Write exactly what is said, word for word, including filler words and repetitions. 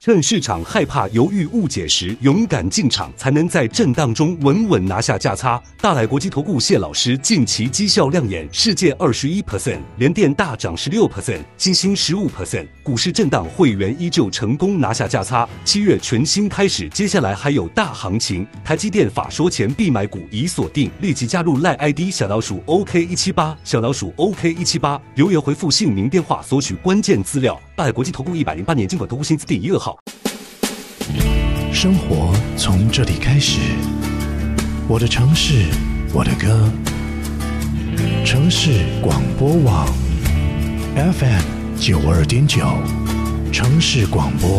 趁市场害怕、犹豫、误解时，勇敢进场，才能在震荡中稳稳拿下价差。大来国际投顾谢老师近期绩效亮眼，世界 百分之二十一， 联电大涨 百分之十六， 新兴 百分之十五， 股市震荡，会员依旧成功拿下价差。七月全新开始，接下来还有大行情。台积电法说前必买股已锁定，立即加入赖 I D 小老鼠 O K 一七八， 小老鼠 O K 一七八， 留言回复姓名电话索取关键资料。大来国际投顾一百零八年金管投顾新字第一二号。 生活从这里开始，我的城市，我的歌。城市广播网 F M 九二点九，城市广播。